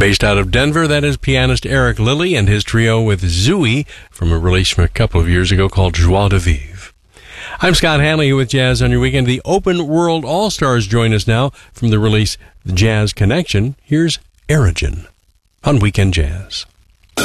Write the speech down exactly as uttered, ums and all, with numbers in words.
Based out of Denver, that is pianist Eric Lilly and his trio with Zooey from a release from a couple of years ago called Joie de Vivre. I'm Scott Hanley with Jazz on Your Weekend. The Open World All-Stars join us now from the release The Jazz Connection. Here's Erigen on Weekend Jazz.